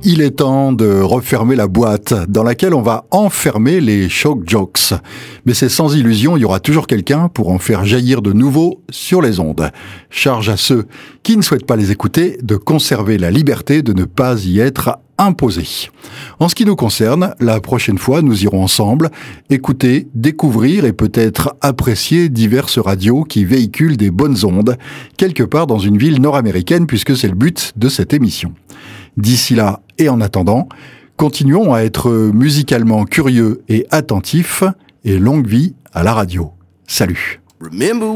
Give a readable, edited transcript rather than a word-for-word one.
il est temps de refermer la boîte dans laquelle on va enfermer les shock jokes. Mais c'est sans illusion, il y aura toujours quelqu'un pour en faire jaillir de nouveau sur les ondes. Charge à ceux qui ne souhaitent pas les écouter de conserver la liberté de ne pas y être imposés. En ce qui nous concerne, la prochaine fois, nous irons ensemble écouter, découvrir et peut-être apprécier diverses radios qui véhiculent des bonnes ondes, quelque part dans une ville nord-américaine, puisque c'est le but de cette émission. D'ici là, et en attendant, continuons à être musicalement curieux et attentifs, et longue vie à la radio. Salut.